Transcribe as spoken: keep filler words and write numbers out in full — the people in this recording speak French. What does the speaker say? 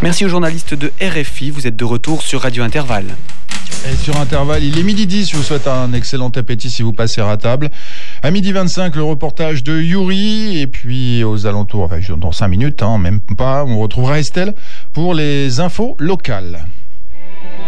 Merci aux journalistes de R F I. Vous êtes de retour sur Radio Intervalle. Et sur Intervalle, il est midi dix. Je vous souhaite un excellent appétit si vous passez à table. À midi vingt-cinq, le reportage de Yuri. Et puis aux alentours, enfin dans cinq minutes, hein, même pas, on retrouvera Estelle pour les infos locales.